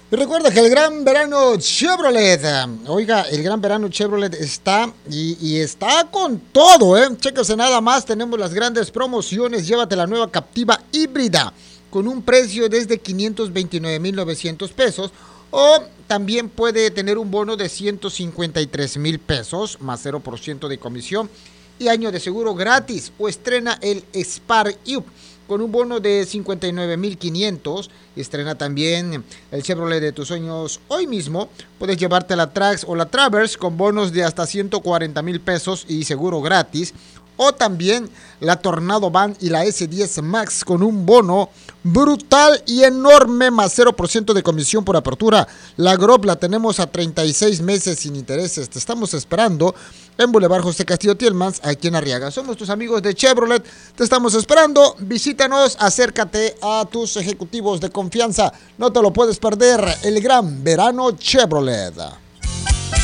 Y recuerda que el Gran Verano Chevrolet, oiga, el Gran Verano Chevrolet está y está con todo, ¿eh? Chéquese nada más, tenemos las grandes promociones. Llévate la nueva Captiva híbrida con un precio desde 529,900 pesos. O también puede tener un bono de 153,000 pesos más 0% de comisión y año de seguro gratis. O estrena el Spark Up con un bono de 59,500. Estrena también el Chevrolet de tus sueños hoy mismo. Puedes llevarte la Trax o la Traverse con bonos de hasta 140,000 pesos y seguro gratis. O también la Tornado Van y la S10 Max con un bono brutal y enorme más 0% de comisión por apertura. La Grob la tenemos a 36 meses sin intereses. Te estamos esperando en Boulevard José Castillo Tielmans, aquí en Arriaga. Somos tus amigos de Chevrolet. Te estamos esperando. Visítanos, acércate a tus ejecutivos de confianza. No te lo puedes perder. El Gran Verano Chevrolet.